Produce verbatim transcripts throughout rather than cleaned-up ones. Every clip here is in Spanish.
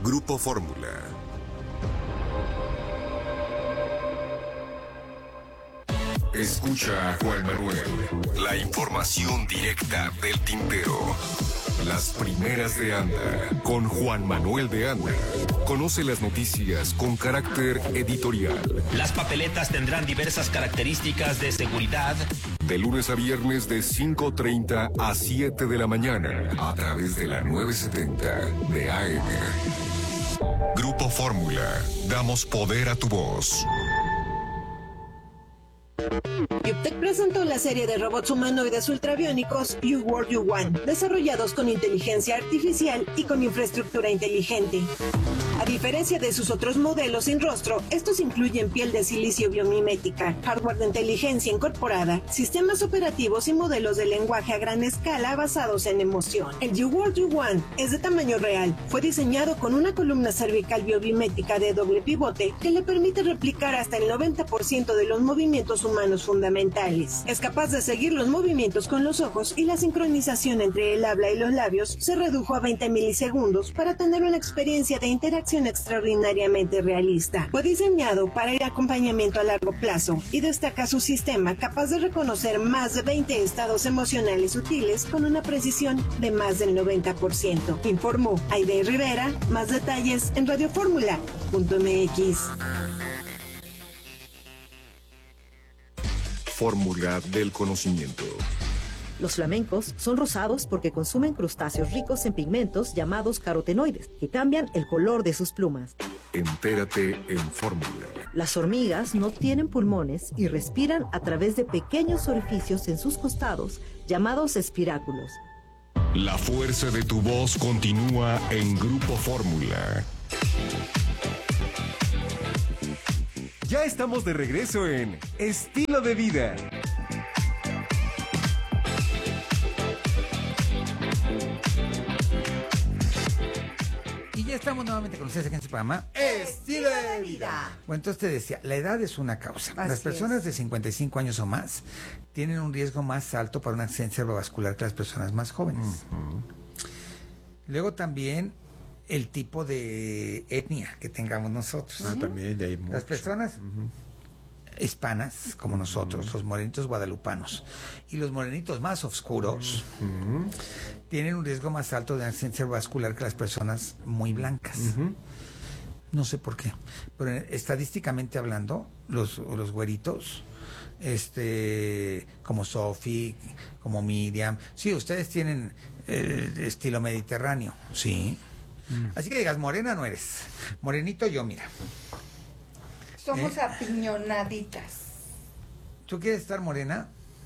Grupo Fórmula. Escucha a Juan Manuel. La información directa del tintero. Las primeras de Anda. Con Juan Manuel de Anda. Conoce las noticias con carácter editorial. Las papeletas tendrán diversas características de seguridad. De lunes a viernes de cinco treinta a siete de la mañana. A través de la nueve setenta de A M. Grupo Fórmula. Damos poder a tu voz. Yuptec presentó la serie de robots humanoides ultrabiónicos You World You Want, desarrollados con inteligencia artificial y con infraestructura inteligente. A diferencia de sus otros modelos sin rostro, estos incluyen piel de silicio biomimética, hardware de inteligencia incorporada, sistemas operativos y modelos de lenguaje a gran escala basados en emoción. El You World You Want es de tamaño real. Fue diseñado con una columna cervical biomimética de doble pivote que le permite replicar hasta el noventa por ciento de los movimientos humanos fundamentales. Es capaz de seguir los movimientos con los ojos y la sincronización entre el habla y los labios se redujo a veinte milisegundos para tener una experiencia de interacción extraordinariamente realista. Fue diseñado para el acompañamiento a largo plazo y destaca su sistema capaz de reconocer más de veinte estados emocionales sutiles con una precisión de más del noventa por ciento. Informó Aide Rivera. Más detalles en radioformula punto m x. Fórmula del conocimiento. Los flamencos son rosados porque consumen crustáceos ricos en pigmentos llamados carotenoides, que cambian el color de sus plumas. Entérate en Fórmula. Las hormigas no tienen pulmones y respiran a través de pequeños orificios en sus costados, llamados espiráculos. La fuerza de tu voz continúa en Grupo Fórmula. Ya estamos de regreso en Estilo de Vida. Y ya estamos nuevamente con ustedes aquí en su programa Estilo de Vida. Bueno, entonces te decía, la edad es una causa. Así las personas es. de cincuenta y cinco años o más tienen un riesgo más alto para un accidente cerebrovascular que las personas más jóvenes. Uh-huh. Luego también el tipo de etnia que tengamos nosotros. Ah, también de ahí mucho. Las personas uh-huh. hispanas, como nosotros, uh-huh. los morenitos guadalupanos, y los morenitos más oscuros, uh-huh. tienen un riesgo más alto de accidente cerebrovascular que las personas muy blancas. Uh-huh. No sé por qué, pero estadísticamente hablando, los, los güeritos, este, como Sophie, como Miriam, sí, ustedes tienen el estilo mediterráneo, sí. Mm. Así que digas, morena no eres. Morenito yo, mira. Somos ¿Eh? apiñonaditas. ¿Tú quieres estar morena?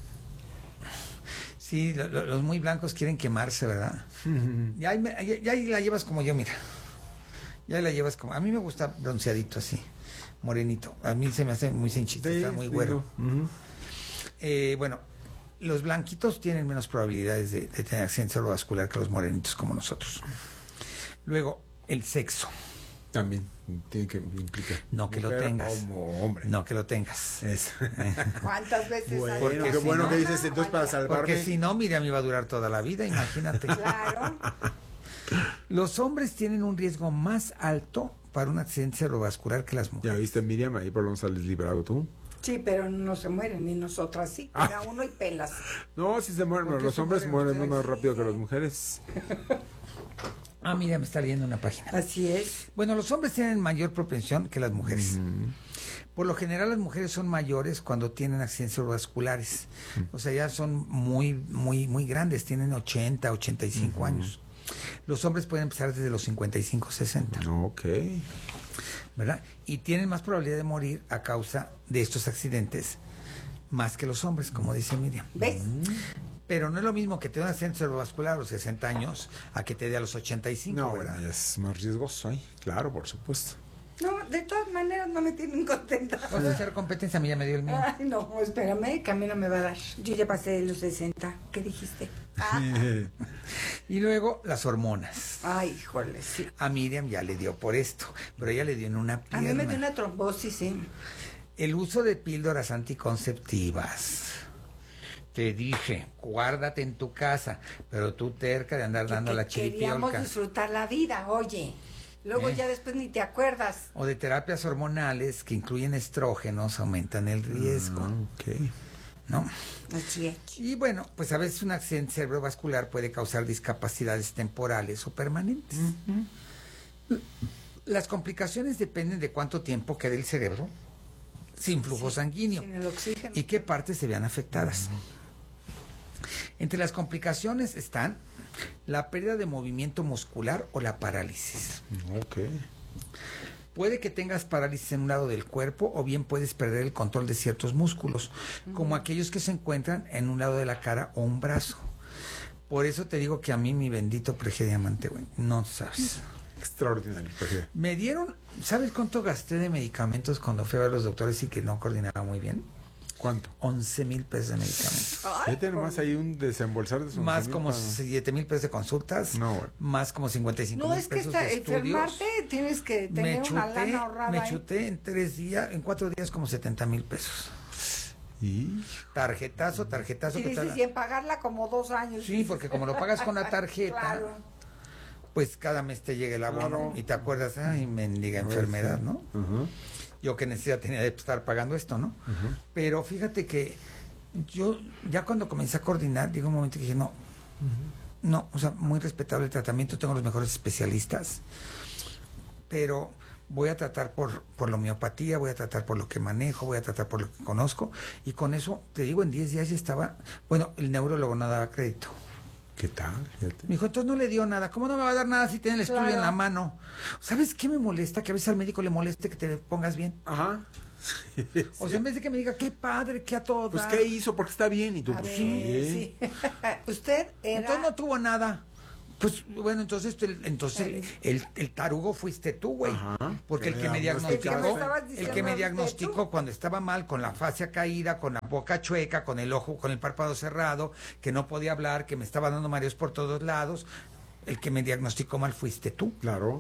Sí, lo, lo, los muy blancos quieren quemarse, ¿verdad? Mm-hmm. Ya, ya, ya ahí la llevas como yo, mira. Ya la llevas como... A mí me gusta bronceadito así, morenito. A mí se me hace muy cinchito, sí, está muy güero. Uh-huh. eh, bueno, los blanquitos tienen menos probabilidades de, de tener accidente cerebrovascular que los morenitos como nosotros. Luego, el sexo. También tiene que implicar. No que lo tengas. Como hombre. No que lo tengas. Eso. ¿Cuántas veces? Bueno, porque qué si bueno no, que dices entonces para salvarme. Porque si no, Miriam iba a durar toda la vida, imagínate. Claro. Los hombres tienen un riesgo más alto para un accidente cerebrovascular que las mujeres. Ya viste, Miriam, ahí por lo menos sales librado tú. Sí, pero no se mueren, ni nosotras sí. Ah. Cada uno y pelas. No, sí se mueren, pero los hombres mueren más rápido que las mujeres. Ah, mira, me está leyendo una página. Así es. Bueno, los hombres tienen mayor propensión que las mujeres. Mm. Por lo general, las mujeres son mayores cuando tienen accidentes cerebrovasculares. Mm. O sea, ya son muy, muy, muy grandes, tienen ochenta, ochenta y cinco mm-hmm. años. Los hombres pueden empezar desde los cincuenta y cinco, sesenta. Ok. ¿Verdad? Y tienen más probabilidad de morir a causa de estos accidentes, más que los hombres, como dice Miriam. ¿Ves? Mm. Pero no es lo mismo que te dé un accidente cerebrovascular a los sesenta años a que te dé a los ochenta y cinco. No, ¿verdad? Ya es más riesgoso ahí, claro, por supuesto. No, de todas maneras no me tienen contenta. ¿Vas a hacer competencia? A mí ya me dio el mío. Ay, no, espérame, que a mí no me va a dar. Yo ya pasé de los sesenta. ¿Qué dijiste? Ah. Y luego las hormonas. Ay, híjole, sí. A Miriam ya le dio por esto, pero ella le dio en una pierna. A mí me dio una trombosis, sí. El uso de píldoras anticonceptivas. Te dije, guárdate en tu casa, pero tú terca de andar que, dando que la chiripiolca. Queríamos disfrutar la vida, oye. Luego ¿Eh? ya después ni te acuerdas. O de terapias hormonales que incluyen estrógenos, aumentan el riesgo. Ah, ok. ¿No? Así es. Y bueno, pues a veces un accidente cerebrovascular puede causar discapacidades temporales o permanentes. Uh-huh. Las complicaciones dependen de cuánto tiempo quede el cerebro sin flujo sí, sanguíneo sin el oxígeno. Y qué partes se vean afectadas. Uh-huh. Entre las complicaciones están la pérdida de movimiento muscular o la parálisis. Ok. Puede que tengas parálisis en un lado del cuerpo o bien puedes perder el control de ciertos músculos, uh-huh. como aquellos que se encuentran en un lado de la cara o un brazo. Por eso te digo que a mí mi bendito Pregediamante, güey, no sabes. Extraordinario. Prege. Me dieron, ¿sabes cuánto gasté de medicamentos cuando fui a ver a los doctores y que no coordinaba muy bien? ¿Cuánto? once mil pesos de medicamentos. Fíjate nomás ahí un desembolsar de más como siete mil pesos de consultas, no, bueno. más como cincuenta y cinco mil pesos de estudios. No, es que está, enfermarte tienes que tener me una chuté, lana ahorrada. Me ¿eh? chuté en tres días, en cuatro días como setenta mil pesos. ¿Y? Tarjetazo, tarjetazo. Y dices, y en pagarla como dos años. Sí, porque como lo pagas con la tarjeta, claro. Pues cada mes te llega el abono claro. y te acuerdas, ay, mendiga enfermedad, ¿no? Uh-huh. Yo qué necesidad tenía de estar pagando esto, ¿no? Uh-huh. Pero fíjate que yo ya cuando comencé a coordinar, llegó un momento que dije, no, uh-huh. no, o sea, muy respetable el tratamiento, tengo los mejores especialistas, pero voy a tratar por, por la homeopatía, voy a tratar por lo que manejo, voy a tratar por lo que conozco, y con eso, te digo, en diez días ya estaba, bueno, el neurólogo no daba crédito. ¿Qué tal? Fíjate. Me dijo, entonces no le dio nada. ¿Cómo no me va a dar nada si tiene el estudio claro. en la mano? ¿Sabes qué me molesta? Que a veces al médico le moleste que te pongas bien. Ajá. Sí. O sea, en vez de que me diga, qué padre, qué a todo Pues, dar. ¿qué hizo? Porque está bien. Y tú, a pues, ver, sí. sí. Usted era... Entonces no tuvo nada. Pues, bueno, entonces el, entonces el, el, el tarugo fuiste tú, güey. Porque el que me diagnosticó, el que me diagnosticó cuando estaba mal, con la fascia caída, con la boca chueca, con el ojo, con el párpado cerrado, que no podía hablar, que me estaba dando mareos por todos lados, el que me diagnosticó mal fuiste tú. Claro.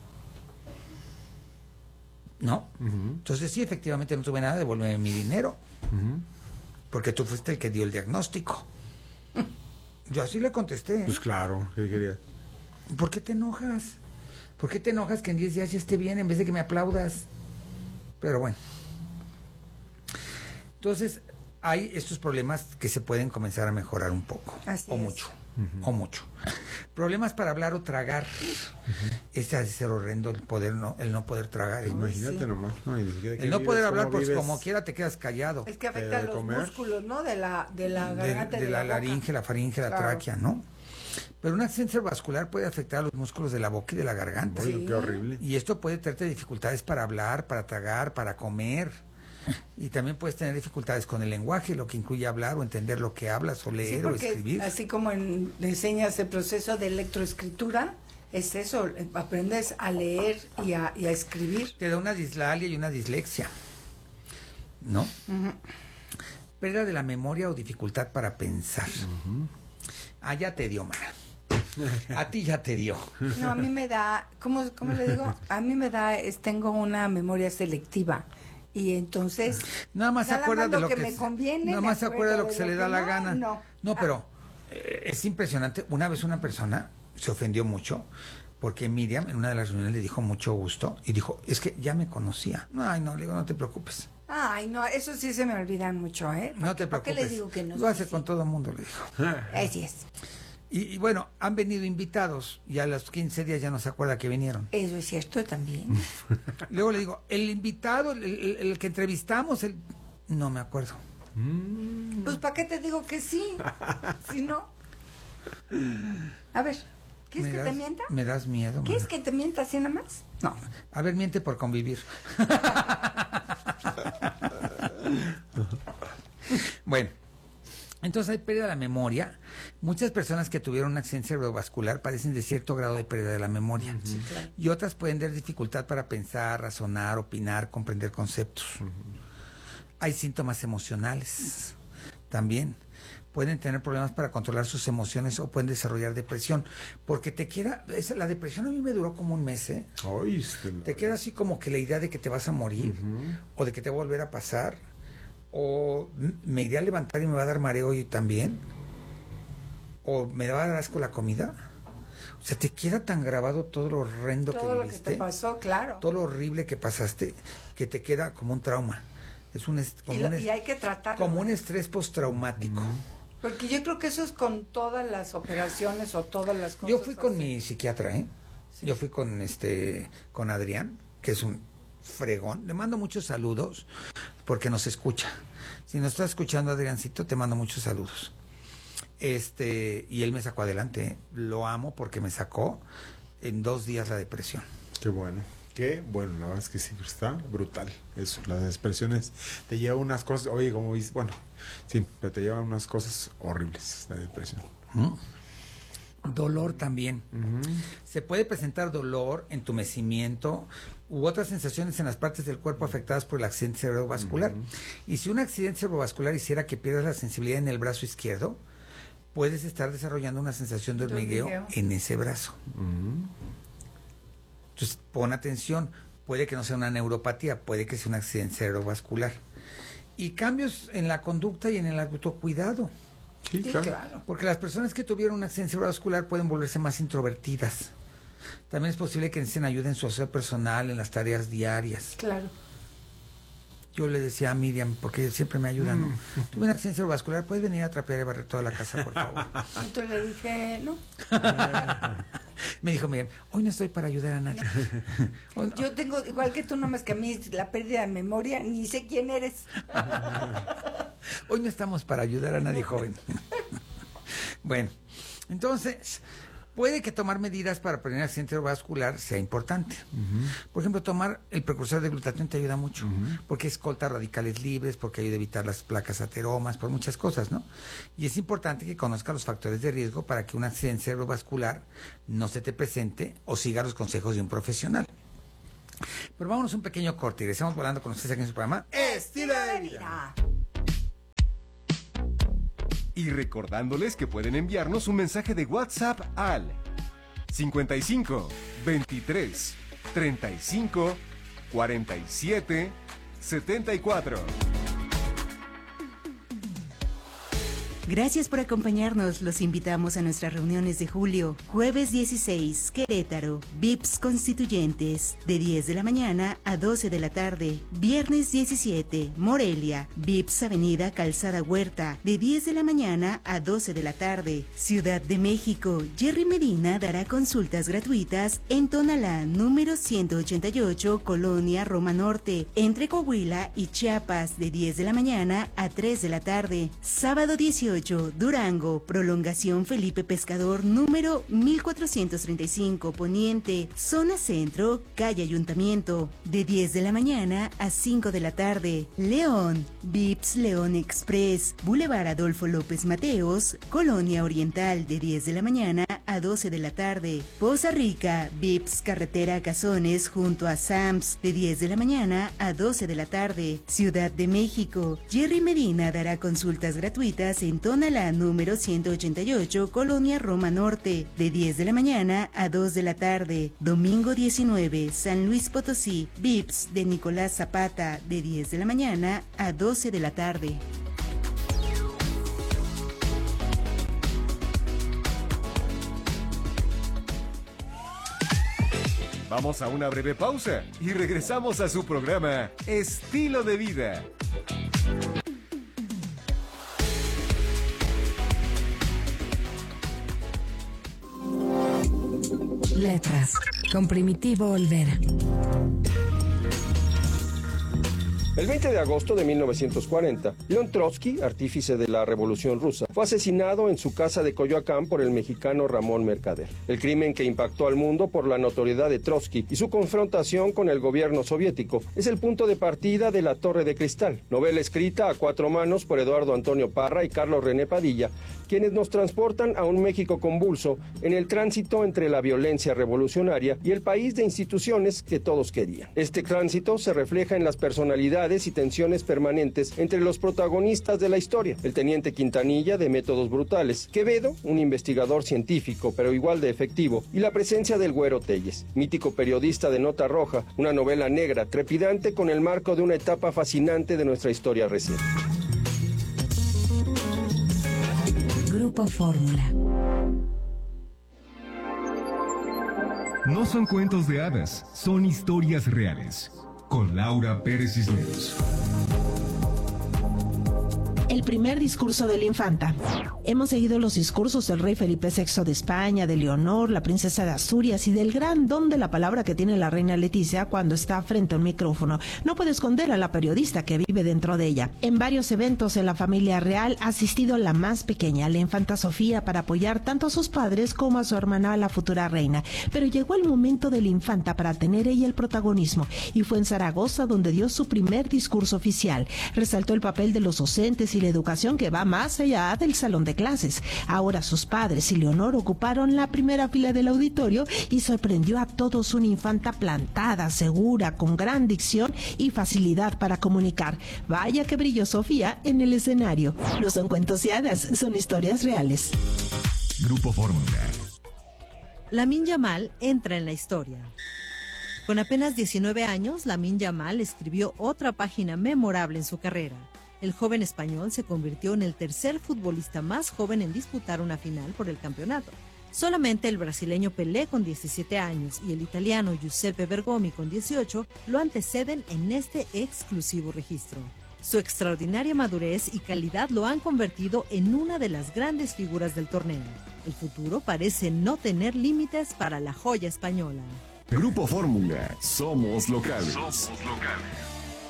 ¿No? Uh-huh. Entonces sí, efectivamente no tuve nada, devuélveme mi dinero. Uh-huh. Porque tú fuiste el que dio el diagnóstico. Yo así le contesté. Pues claro, ¿qué querías? ¿Por qué te enojas? ¿Por qué te enojas que en diez días ya esté bien en vez de que me aplaudas? Pero bueno. Entonces, hay estos problemas que se pueden comenzar a mejorar un poco. Así o es. mucho. Uh-huh. O mucho. Problemas para hablar o tragar. Uh-huh. Este ha de ser horrendo el poder no, el no poder tragar. Pues imagínate sí. nomás. No, el no vives, poder hablar, pues como quiera te quedas callado. Es que afecta a los comer. músculos, ¿no? De la, de la garganta. De, de, de la, la laringe, la faringe, claro. la tráquea, ¿no? Pero un accidente cerebrovascular puede afectar a los músculos de la boca y de la garganta. Sí. Qué horrible. Y esto puede traerte dificultades para hablar, para tragar, para comer. Y también puedes tener dificultades con el lenguaje, lo que incluye hablar o entender lo que hablas o leer sí, o escribir. Así como en, le enseñas el proceso de electroescritura, es eso, aprendes a leer y a, y a escribir. Te da una dislalia y una dislexia, ¿no? Uh-huh. Pérdida de la memoria o dificultad para pensar. Uh-huh. Ah, ya te dio, mana. A ti ya te dio. No, a mí me da, ¿cómo, cómo le digo? A mí me da, es, tengo una memoria selectiva. Y entonces nada más se acuerda de lo que, que me conviene, nada más se acuerda de lo que se le da la gana. No, no pero eh, es impresionante. Una vez una persona se ofendió mucho porque Miriam en una de las reuniones le dijo mucho gusto y dijo, es que ya me conocía. Ay, no, le digo, no te preocupes. Ay, no, eso sí se me olvidan mucho, ¿eh? No te preocupes. ¿Por qué le digo que no? Lo hace con todo el mundo, le dijo. Así es. Y, y bueno, han venido invitados y a los quince días ya no se acuerda que vinieron. Eso es cierto también. Luego le digo, el invitado, el, el, el que entrevistamos, el... no me acuerdo. Mm. Pues ¿para qué te digo que sí? Si no. A ver, ¿quieres que das, te mienta? Me das miedo. ¿Quieres que te mienta así nada más? No. A ver, miente por convivir. Bueno. Entonces hay pérdida de la memoria. Muchas personas que tuvieron un accidente cerebrovascular padecen de cierto grado de pérdida de la memoria. Uh-huh. Sí, claro. Y otras pueden tener dificultad para pensar, razonar, opinar, comprender conceptos. Uh-huh. Hay síntomas emocionales también. Pueden tener problemas para controlar sus emociones o pueden desarrollar depresión. Porque te queda, esa, la depresión a mí me duró como un mes, ¿eh? Ay, sí, te queda así como que la idea de que te vas a morir uh-huh. o de que te va a volver a pasar. O me iré a levantar y me va a dar mareo y también, o me va a dar asco la comida. O sea, te queda tan grabado todo lo horrendo todo que lo viviste. que te pasó, claro. Todo lo horrible que pasaste, que te queda como un trauma. Es un, est- como Y, lo- un est- y hay que tratarlo. como un estrés postraumático. Porque yo creo que eso es con todas las operaciones o todas las cosas. Yo fui con así. mi psiquiatra, ¿eh? Sí. Yo fui con este, con Adrián, que es un fregón. Le mando muchos saludos porque nos escucha. Si nos está escuchando, Adriancito, te mando muchos saludos. Este, y él me sacó adelante, ¿eh? Lo amo porque me sacó en dos días la depresión. Qué bueno. Qué bueno, la verdad es que sí, está brutal. Eso, las expresiones te llevan unas cosas, oye, como dices, bueno, sí, pero te llevan unas cosas horribles, la depresión. ¿Mm? Dolor también. Se puede presentar dolor, entumecimiento u otras sensaciones en las partes del cuerpo afectadas por el accidente cerebrovascular. Y si un accidente cerebrovascular hiciera que pierdas la sensibilidad en el brazo izquierdo, puedes estar desarrollando una sensación de De hormigueo hormigueo. en ese brazo. Entonces, pon atención. Puede que no sea una neuropatía, puede que sea un accidente cerebrovascular. Y cambios en la conducta y en el autocuidado. Sí, Sí, claro. claro. Porque las personas que tuvieron un accidente cerebrovascular pueden volverse más introvertidas. También es posible que necesiten ayuda en su aseo personal, en las tareas diarias. Claro. Yo le decía a Miriam, porque siempre me ayuda, ¿no? Tuve un accidente cerebrovascular, ¿puedes venir a trapear y barrer toda la casa, por favor? Entonces le dije, no. Me dijo Miriam, hoy no estoy para ayudar a nadie. Hoy no. Yo tengo, igual que tú, nomás que a mí la pérdida de memoria, ni sé quién eres. Hoy no estamos para ayudar a nadie joven. Bueno, entonces, puede que tomar medidas para prevenir accidente cerebrovascular sea importante. Por ejemplo, tomar el precursor de glutatión te ayuda mucho, porque escolta radicales libres, porque ayuda a evitar las placas ateromas, por muchas cosas, ¿no? Y es importante que conozcas los factores de riesgo para que un accidente cerebrovascular no se te presente o siga los consejos de un profesional. Pero vámonos un pequeño corte y regresamos volando con ustedes aquí en su programa Estilo de vida. Y recordándoles que pueden enviarnos un mensaje de WhatsApp al cincuenta y cinco, veintitrés, treinta y cinco, cuarenta y siete, setenta y cuatro. Gracias por acompañarnos. Los invitamos a nuestras reuniones de julio. Jueves dieciséis, Querétaro, V I P S Constituyentes, de diez de la mañana a doce de la tarde. Viernes diecisiete, Morelia, V I P S Avenida Calzada Huerta, de diez de la mañana a doce de la tarde. Ciudad de México, Jerry Medina dará consultas gratuitas en Tonalá, número ciento ochenta y ocho, Colonia Roma Norte, entre Coahuila y Chiapas, de diez de la mañana a tres de la tarde. Sábado dieciocho, Durango, Prolongación Felipe Pescador, número mil cuatrocientos treinta y cinco, Poniente, Zona Centro, Calle Ayuntamiento, de diez de la mañana a cinco de la tarde. León, V I P S León Express, Boulevard Adolfo López Mateos, Colonia Oriental, de diez de la mañana a doce de la tarde. Poza Rica, V I P S Carretera Cazones, junto a Sams, de diez de la mañana a doce de la tarde. Ciudad de México, Jerry Medina dará consultas gratuitas en Tonalá, número ciento ochenta y ocho, Colonia Roma Norte, de diez de la mañana a dos de la tarde. Domingo diecinueve, San Luis Potosí, V I P S de Nicolás Zapata, de diez de la mañana a doce de la tarde. Vamos a una breve pausa y regresamos a su programa Estilo de Vida. Letras, con Primitivo Olvera. El veinte de agosto de mil novecientos cuarenta, León Trotsky, artífice de la Revolución Rusa, fue asesinado en su casa de Coyoacán por el mexicano Ramón Mercader. El crimen que impactó al mundo por la notoriedad de Trotsky y su confrontación con el gobierno soviético es el punto de partida de La Torre de Cristal, novela escrita a cuatro manos por Eduardo Antonio Parra y Carlos René Padilla, quienes nos transportan a un México convulso en el tránsito entre la violencia revolucionaria y el país de instituciones que todos querían. Este tránsito se refleja en las personalidades y tensiones permanentes entre los protagonistas de la historia: el teniente Quintanilla, de métodos brutales; Quevedo, un investigador científico pero igual de efectivo; y la presencia del Güero Telles, mítico periodista de Nota Roja, una novela negra trepidante con el marco de una etapa fascinante de nuestra historia reciente. Grupo Fórmula. No son cuentos de hadas, son historias reales. Con Laura Pérez Cisneros. El primer discurso de la infanta. Hemos seguido los discursos del rey Felipe sexto de España, de Leonor, la princesa de Asturias y del gran don de la palabra que tiene la reina Leticia cuando está frente a un micrófono. No puede esconder a la periodista que vive dentro de ella. En varios eventos en la familia real ha asistido la más pequeña, la infanta Sofía, para apoyar tanto a sus padres como a su hermana, la futura reina. Pero llegó el momento de la infanta para tener ella el protagonismo, y fue en Zaragoza donde dio su primer discurso oficial. Resaltó el papel de los docentes y la educación que va más allá del salón de clases. Ahora sus padres y Leonor ocuparon la primera fila del auditorio y sorprendió a todos una infanta plantada, segura, con gran dicción y facilidad para comunicar. Vaya que brilló Sofía en el escenario. No son cuentos y hadas, son historias reales. Grupo Fórmula. Lamine Yamal entra en la historia. Con apenas diecinueve años, Lamine Yamal escribió otra página memorable en su carrera. El joven español se convirtió en el tercer futbolista más joven en disputar una final por el campeonato. Solamente el brasileño Pelé con diecisiete años y el italiano Giuseppe Bergomi con dieciocho lo anteceden en este exclusivo registro. Su extraordinaria madurez y calidad lo han convertido en una de las grandes figuras del torneo. El futuro parece no tener límites para la joya española. Grupo Fórmula, somos locales. Somos locales.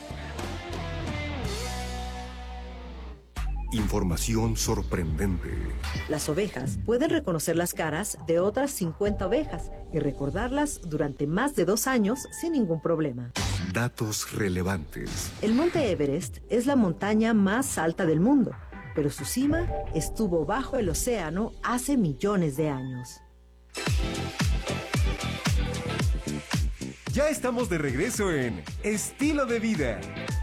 Información sorprendente. Las ovejas pueden reconocer las caras de otras cincuenta ovejas y recordarlas durante más de dos años sin ningún problema. Datos relevantes. El monte Everest es la montaña más alta del mundo, pero su cima estuvo bajo el océano hace millones de años. Ya estamos de regreso en Estilo de Vida.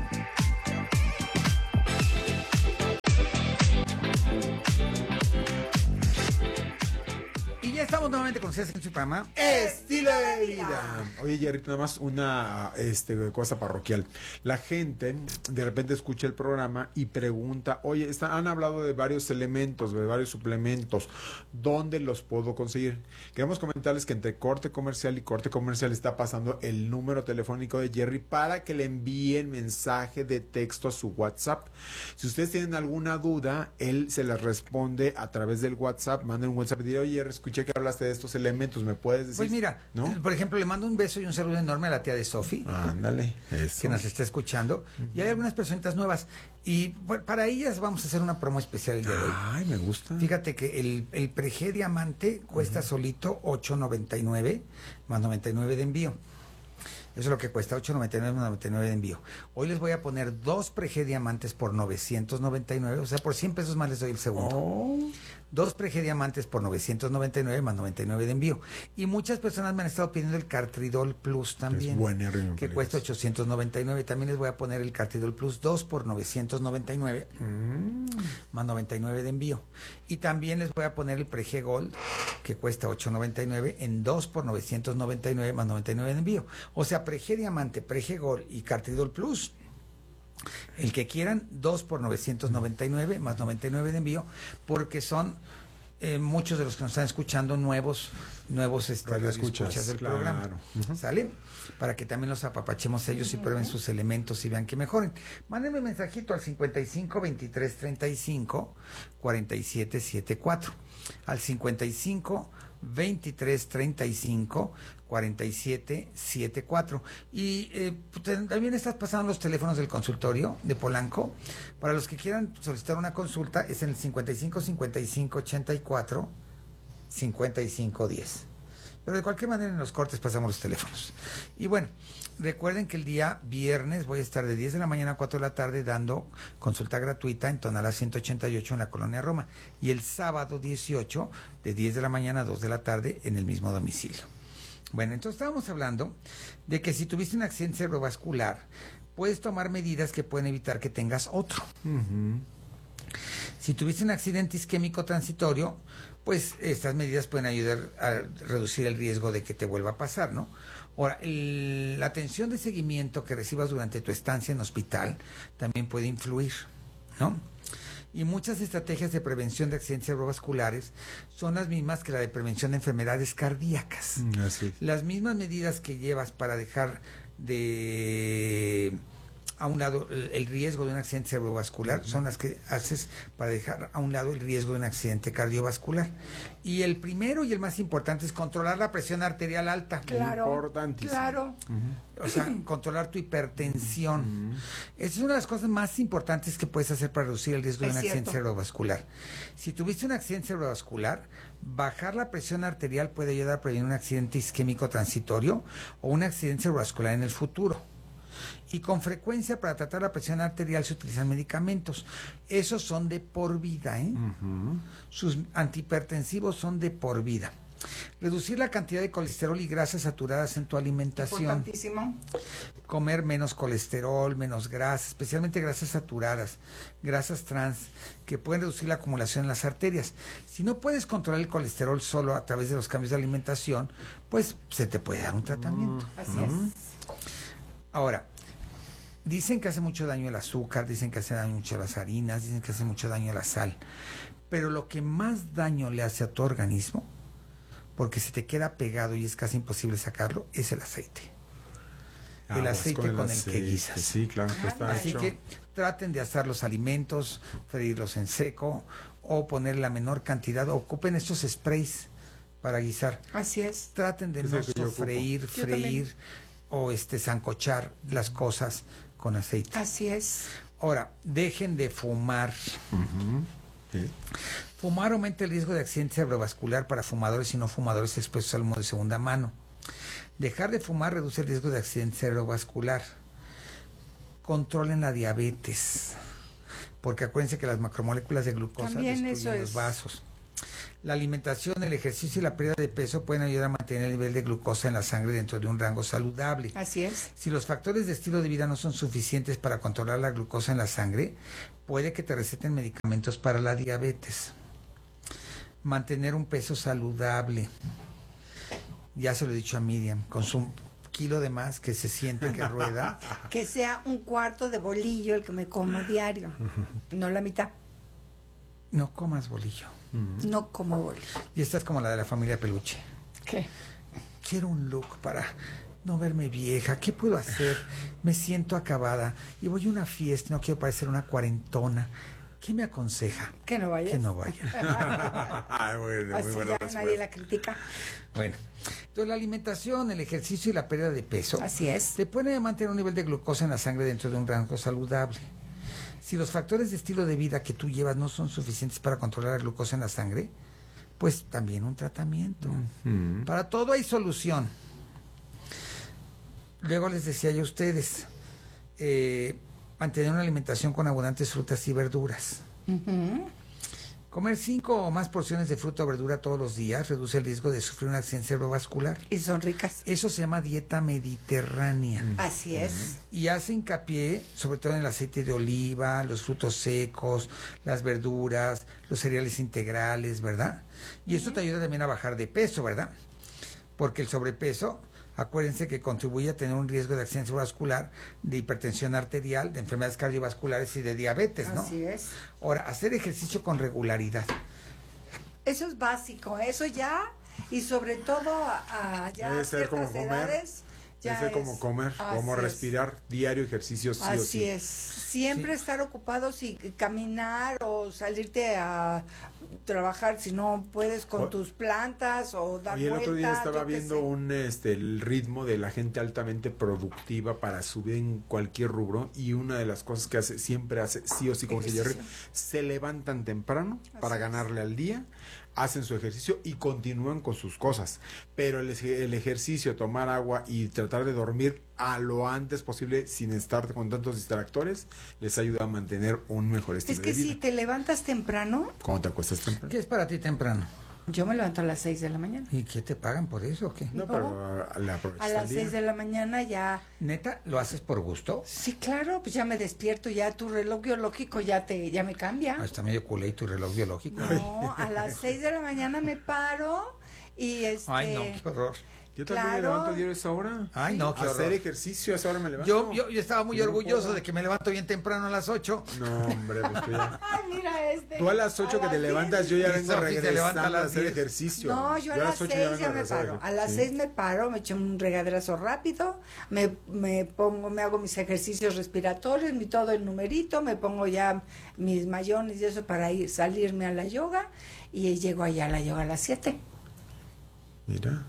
Ya estamos nuevamente con ustedes en su programa Estilo de Vida. Oye, Jerry, nada más una este, cosa parroquial. La gente de repente escucha el programa y pregunta, oye, está, han hablado de varios elementos, de varios suplementos, ¿dónde los puedo conseguir? Queremos comentarles que entre corte comercial y corte comercial está pasando el número telefónico de Jerry para que le envíen mensaje de texto a su WhatsApp. Si ustedes tienen alguna duda, él se les responde a través del WhatsApp. Manden un WhatsApp y digan, oye, Jerry, escuché que hablaste de estos elementos, ¿me puedes decir? Pues mira, ¿no? Por ejemplo, le mando un beso y un saludo enorme a la tía de Sofi. Ándale, eso. Que nos está escuchando. Uh-huh. Y hay algunas personitas nuevas. Y bueno, para ellas vamos a hacer una promo especial el día de hoy. Ay, me gusta. Fíjate que el, el Prege Diamante cuesta uh-huh. solito ocho noventa y nueve más noventa y nueve de envío. Eso es lo que cuesta, ocho noventa y nueve más noventa y nueve de envío. Hoy les voy a poner dos Prege Diamantes por novecientos noventa y nueve, o sea, por cien pesos más les doy el segundo. Oh. Dos Prege Diamantes por novecientos noventa y nueve más noventa y nueve de envío. Y muchas personas me han estado pidiendo el Cartridol Plus también, es buena, que cuesta ochocientos noventa y nueve. También les voy a poner el Cartridol Plus dos por novecientos noventa y nueve mm. más noventa y nueve de envío. Y también les voy a poner el Prege Gold, que cuesta ocho noventa y nueve, en dos por novecientos noventa y nueve más noventa y nueve de envío. O sea, Prege Diamante, Prege Gold y Cartridol Plus, el que quieran, dos por novecientos noventa y nueve más noventa y nueve de envío, porque son eh, muchos de los que nos están escuchando nuevos, nuevos este, escuchas, escuchas del claro. programa. Uh-huh. ¿Sale? Para que también los apapachemos ellos y prueben sus elementos y vean que mejoren. Mándenme un mensajito al cincuenta y cinco, veintitrés, treinta y cinco, cuarenta y siete setenta y cuatro. Al cincuenta y cinco, veintitrés, treinta y cinco, cuarenta y siete setenta y cuatro. Y eh, también estás pasando los teléfonos del consultorio de Polanco. Para los que quieran solicitar una consulta, es en el cincuenta y cinco, cincuenta y cinco, ochenta y cuatro, cincuenta y cinco, diez. Pero de cualquier manera en los cortes pasamos los teléfonos. Y bueno, recuerden que el día viernes voy a estar de diez de la mañana a cuatro de la tarde dando consulta gratuita en Tonalá ciento ochenta y ocho en la Colonia Roma. Y el sábado dieciocho de diez de la mañana a dos de la tarde en el mismo domicilio. Bueno, entonces estábamos hablando de que si tuviste un accidente cerebrovascular, puedes tomar medidas que pueden evitar que tengas otro. Uh-huh. Si tuviste un accidente isquémico transitorio, pues estas medidas pueden ayudar a reducir el riesgo de que te vuelva a pasar, ¿no? Ahora, el, la atención de seguimiento que recibas durante tu estancia en hospital también puede influir, ¿no? Y muchas estrategias de prevención de accidentes cerebrovasculares son las mismas que la de prevención de enfermedades cardíacas. Mm, así es. Las mismas medidas que llevas para dejar de a un lado el, el riesgo de un accidente cerebrovascular uh-huh. son las que haces para dejar a un lado el riesgo de un accidente cardiovascular. Y el primero y el más importante es controlar la presión arterial alta. Claro, importantísimo. Claro. Uh-huh. O sea, controlar tu hipertensión. Uh-huh. Esa es una de las cosas más importantes que puedes hacer para reducir el riesgo es de un cierto. accidente cerebrovascular. Si tuviste un accidente cerebrovascular, bajar la presión arterial puede ayudar a prevenir un accidente isquémico transitorio o un accidente cerebrovascular en el futuro. Y con frecuencia para tratar la presión arterial se utilizan medicamentos. Esos son de por vida, ¿eh? Uh-huh. Sus antihipertensivos son de por vida. Reducir la cantidad de colesterol y grasas saturadas en tu alimentación. Importantísimo. Comer menos colesterol, menos grasa, especialmente grasas saturadas, grasas trans, que pueden reducir la acumulación en las arterias. Si no puedes controlar el colesterol solo a través de los cambios de alimentación, pues se te puede dar un tratamiento. Uh, así ¿no? es. Ahora, dicen que hace mucho daño el azúcar, dicen que hace daño mucho las harinas, dicen que hace mucho daño la sal. Pero lo que más daño le hace a tu organismo, porque se te queda pegado y es casi imposible sacarlo, es el aceite. Ah, el pues aceite con el, con aceite, el que guisas. Sí, claro. Que está Así hecho. que traten de asar los alimentos, freírlos en seco o poner la menor cantidad. Ocupen estos sprays para guisar. Así es. Traten de Es no el que yo ocupo. sofreír, Yo freír o este sancochar las cosas con aceite. Así es. Ahora, dejen de fumar. Uh-huh. Sí. Fumar aumenta el riesgo de accidente cerebrovascular para fumadores y no fumadores expuestos al humo de segunda mano. Dejar de fumar reduce el riesgo de accidente cerebrovascular. Controlen la diabetes, porque acuérdense que las macromoléculas de glucosa También destruyen eso los es. vasos. La alimentación, el ejercicio y la pérdida de peso pueden ayudar a mantener el nivel de glucosa en la sangre dentro de un rango saludable. Así es. Si los factores de estilo de vida no son suficientes para controlar la glucosa en la sangre, puede que te receten medicamentos para la diabetes. Mantener un peso saludable. Ya se lo he dicho a Miriam, con su kilo de más que se siente que rueda. Que sea un cuarto de bolillo el que me como diario, no la mitad. No comas bolillo. No como bolillo. Y esta es como la de la familia Peluche. ¿Qué? Quiero un look para no verme vieja. ¿Qué puedo hacer? Me siento acabada y voy a una fiesta, no quiero parecer una cuarentona. ¿Qué me aconseja? Que no vayas. Que no vaya. Ay, bueno, Así muy buena ya respuesta. nadie la critica. Bueno, entonces la alimentación, el ejercicio y la pérdida de peso Así es. te pueden mantener un nivel de glucosa en la sangre dentro de un rango saludable. Si los factores de estilo de vida que tú llevas no son suficientes para controlar la glucosa en la sangre, pues también un tratamiento. Mm. Para todo hay solución. Luego les decía yo a ustedes, eh, mantener una alimentación con abundantes frutas y verduras. Uh-huh. Comer cinco o más porciones de fruta o verdura todos los días reduce el riesgo de sufrir un accidente cerebrovascular. Y son ricas. Eso se llama dieta mediterránea. Así es. Y hace hincapié sobre todo en el aceite de oliva, los frutos secos, las verduras, los cereales integrales, ¿verdad? Y eso te ayuda también a bajar de peso, ¿verdad? Porque el sobrepeso, acuérdense que contribuye a tener un riesgo de accidente cerebrovascular, de hipertensión arterial, de enfermedades cardiovasculares y de diabetes, ¿no? Así es. Ahora, hacer ejercicio con regularidad. Eso es básico, eso ya, y sobre todo a, a ya Debe ser como ciertas comer, edades, ya debe ser como es- comer, como así es. respirar, diario ejercicio sí o Así sí. es. Siempre Sí. estar ocupados y caminar o salirte a trabajar si no puedes con O- tus plantas o dar Oye, el otro día vuelta, estaba yo qué viendo sé. un este el ritmo de la gente altamente productiva para subir en cualquier rubro y una de las cosas que hace siempre hace sí o sí como dice Jerry, Ejercicio. se levantan temprano Así para es. ganarle al día, hacen su ejercicio y continúan con sus cosas, pero el, ej- el ejercicio, tomar agua y tratar de dormir a lo antes posible sin estar con tantos distractores les ayuda a mantener un mejor estilo Es que de vida. si te levantas temprano, ¿Cómo te acuestas temprano? ¿Qué es para ti temprano? yo me levanto a las seis de la mañana. ¿Y qué te pagan por eso o qué? No, pero uh, le aprovechas A el las día. seis de la mañana ya, ¿Neta? ¿Lo haces por gusto? sí, claro, pues ya me despierto, ya tu reloj biológico ya te, ya me cambia. Ah, está medio culé y tu reloj biológico. No, a las seis de la mañana me paro y este Ay, no, qué horror. Yo también Claro. me levanto diario a esa hora. Ay, no, qué Hacer horror. ejercicio a esa hora me levanto. Yo, yo, yo estaba muy Yo no orgulloso puedo. de que me levanto bien temprano a las ocho. No, hombre, pues tú ya. Ay, mira este. Tú a las ocho que te levantas, yo ya Y vengo Sofi se levanta regresando a las a hacer diez. ejercicio. No, yo a las ocho seis ya vengo me regresar. paro. A las Sí. seis me paro, me echo un regaderazo rápido, me, me pongo, me hago mis ejercicios respiratorios, mi todo el numerito, me pongo ya mis mayones y eso para ir salirme a la yoga y llego allá a la yoga a las siete. Mira.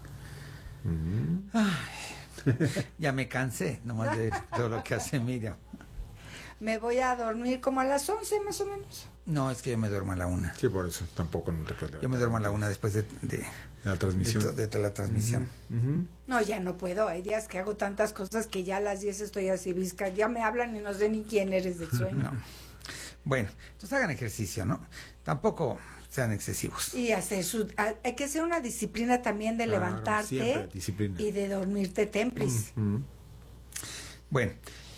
Ya me cansé nomás de todo lo que hace Miriam. Me voy a dormir como a las once más o menos. No, es que yo me duermo a la una. Sí, por eso tampoco no te puedes levantar. Yo me duermo a la una después de, de, La transmisión. de, to- de toda la transmisión. Ujú. No, ya no puedo. Hay días que hago tantas cosas que ya a las diez estoy así visca. Ya me hablan y no sé ni quién eres del sueño. No. Bueno, entonces hagan ejercicio, ¿no? Tampoco sean excesivos. Y hacer su, a- hay que hacer una disciplina también de Claro, levantarte siempre disciplina. y de dormirte templis. Ujú. Bueno,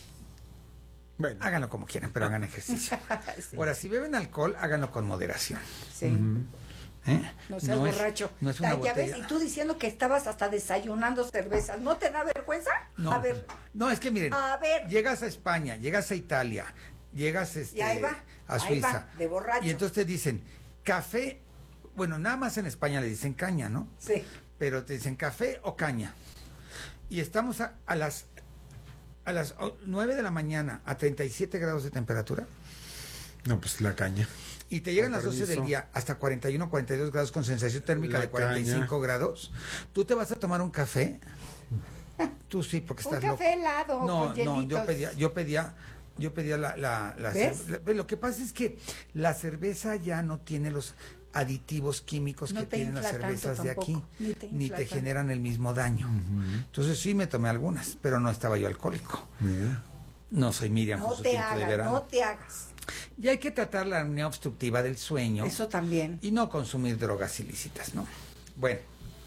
Bueno, háganlo como quieran, pero hagan ejercicio. Sí. Ahora, si beben alcohol, háganlo con moderación. Sí. ¿eh? No seas es- borracho. no es una Ah, ya ves, botella. y tú diciendo que estabas hasta desayunando cervezas. ¿No te da vergüenza? No, A ver, no, es que miren, A ver. llegas a España, llegas a Italia, llegas este, Y ahí va, a ahí Suiza. va, de borracho. Y entonces te dicen, café, bueno, nada más en España le dicen caña, ¿no? sí. Pero te dicen café o caña. Y estamos a, a las a las oh, nueve de la mañana a treinta y siete grados de temperatura. no, pues la caña. Y te llegan Con las doce del permiso. día hasta cuarenta y uno, cuarenta y dos grados con sensación térmica La de cuarenta y cinco caña. grados. ¿Tú te vas a tomar un café? Tú sí, porque Un estás café loco. helado No, con no, yo hielitos. pedía, yo pedía, yo pedía la, la, la ¿Ves? cer- la- Lo que pasa es que la cerveza ya no tiene los aditivos químicos No que te tienen las infla tanto cervezas de aquí, tampoco, ni te ni infla te tanto. generan el mismo daño. Entonces sí me tomé algunas, pero no estaba yo alcohólico. Mira. No soy Miriam No con su te tinto de hagas, verano. no te hagas. Y hay que tratar la apnea obstructiva del sueño. Eso también. Y no consumir drogas ilícitas, ¿no? Bueno,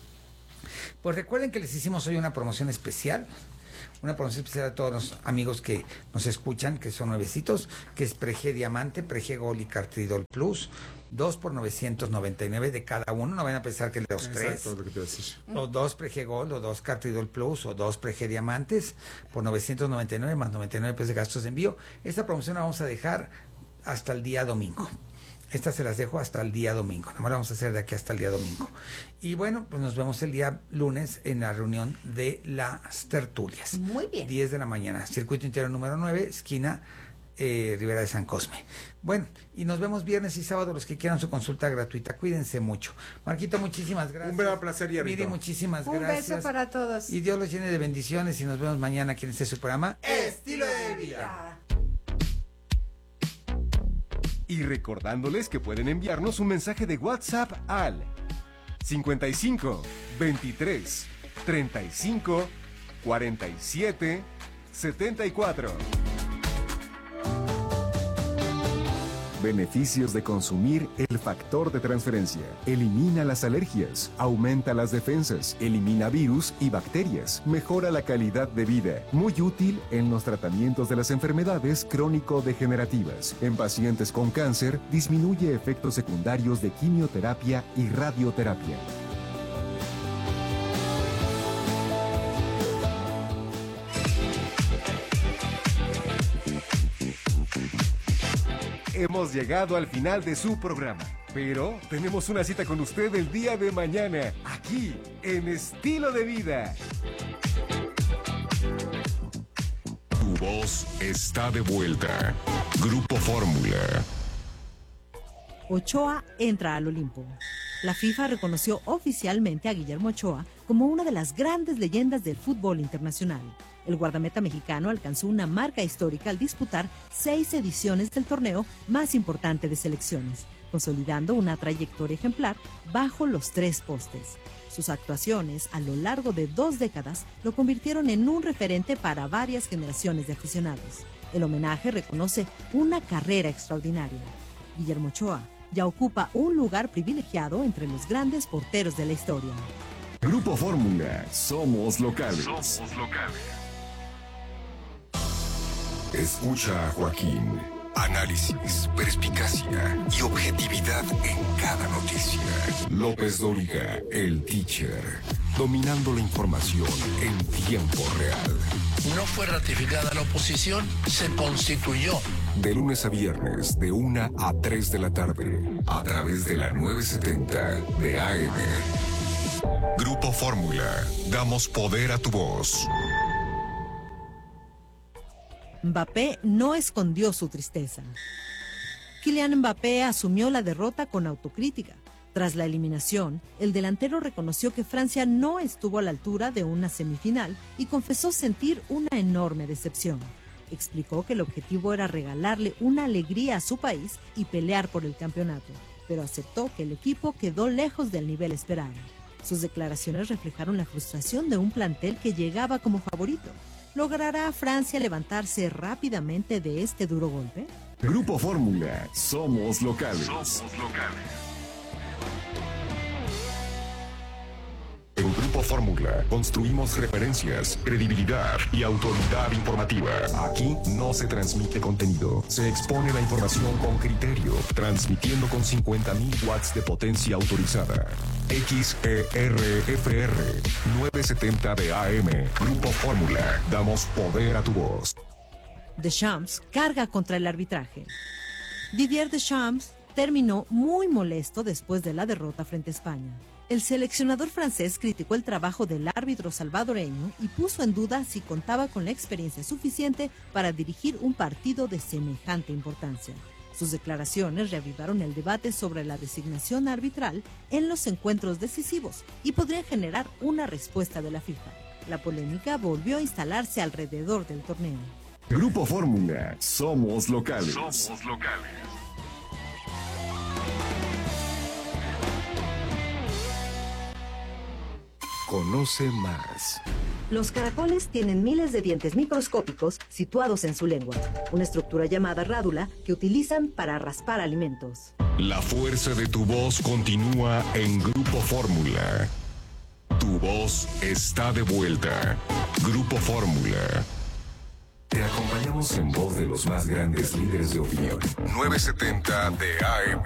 pues recuerden que les hicimos hoy una promoción especial. Una promoción especial a todos los amigos que nos escuchan, que son nuevecitos, que es Prege Diamante, Prege Gol y Cartridol Plus. Dos por novecientos noventa y nueve de cada uno. No van a pensar que los tres. Exacto, es lo que te iba a decir. O dos Prege Gold, o dos Cartridol Plus, o dos Prege Diamantes por novecientos noventa y nueve más noventa y nueve pesos de gastos de envío. Esta promoción la vamos a dejar hasta el día domingo. Estas se las dejo hasta el día domingo. Nada más la vamos a hacer de aquí hasta el día domingo. Y bueno, pues nos vemos el día lunes en la reunión de las tertulias. Muy bien. diez de la mañana. Circuito Interior número nueve, esquina eh, Rivera de San Cosme. Bueno, y nos vemos viernes y sábado los que quieran su consulta gratuita. Cuídense mucho. Marquito, muchísimas gracias. Un verdadero placer, Yarrito. Miri, muchísimas Un gracias. beso para todos. Y Dios los llene de bendiciones y nos vemos mañana aquí en este su programa. Estilo de vida. Ya. Y recordándoles que pueden enviarnos un mensaje de WhatsApp al cincuenta y cinco, veintitrés, treinta y cinco, cuarenta y siete, setenta y cuatro. Beneficios de consumir el factor de transferencia. Elimina las alergias, aumenta las defensas, elimina virus y bacterias, mejora la calidad de vida. Muy útil en los tratamientos de las enfermedades crónico-degenerativas. En pacientes con cáncer, disminuye efectos secundarios de quimioterapia y radioterapia. Hemos llegado al final de su programa, pero tenemos una cita con usted el día de mañana, aquí, en Estilo de Vida. Tu voz está de vuelta. Grupo Fórmula. Ochoa entra al Olimpo. La FIFA reconoció oficialmente a Guillermo Ochoa como una de las grandes leyendas del fútbol internacional. El guardameta mexicano alcanzó una marca histórica al disputar seis ediciones del torneo más importante de selecciones, consolidando una trayectoria ejemplar bajo los tres postes. Sus actuaciones a lo largo de dos décadas lo convirtieron en un referente para varias generaciones de aficionados. El homenaje reconoce una carrera extraordinaria. Guillermo Ochoa ya ocupa un lugar privilegiado entre los grandes porteros de la historia. Grupo Fórmula. Somos locales. Somos locales. Escucha a Joaquín Análisis, perspicacia y objetividad en cada noticia. López Dóriga, el teacher, dominando la información en tiempo real. No fue ratificada la oposición, se constituyó. De lunes a viernes, de una a tres de la tarde, a través de la nueve setenta de A M. Grupo Fórmula, damos poder a tu voz. Mbappé no escondió su tristeza. Kylian Mbappé asumió la derrota con autocrítica. Tras la eliminación, el delantero reconoció que Francia no estuvo a la altura de una semifinal y confesó sentir una enorme decepción. Explicó que el objetivo era regalarle una alegría a su país y pelear por el campeonato, pero aceptó que el equipo quedó lejos del nivel esperado. Sus declaraciones reflejaron la frustración de un plantel que llegaba como favorito. ¿Logrará Francia levantarse rápidamente de este duro golpe? Grupo Fórmula, somos locales. Somos locales. En Grupo Fórmula construimos referencias, credibilidad y autoridad informativa. Aquí no se transmite contenido, se expone la información con criterio, transmitiendo con cincuenta mil watts de potencia autorizada. X E R F R nueve setenta de A M. Grupo Fórmula, damos poder a tu voz. Deschamps carga contra el arbitraje. Didier Deschamps terminó muy molesto después de la derrota frente a España. El seleccionador francés criticó el trabajo del árbitro salvadoreño y puso en duda si contaba con la experiencia suficiente para dirigir un partido de semejante importancia. Sus declaraciones reavivaron el debate sobre la designación arbitral en los encuentros decisivos y podrían generar una respuesta de la FIFA. La polémica volvió a instalarse alrededor del torneo. Grupo Fórmula, somos locales. Somos locales. Conoce más. Los caracoles tienen miles de dientes microscópicos situados en su lengua, una estructura llamada rádula que utilizan para raspar alimentos. La fuerza de tu voz continúa en Grupo Fórmula. Tu voz está de vuelta. Grupo Fórmula. Te acompañamos en voz de los más grandes líderes de opinión. nueve setenta de A M.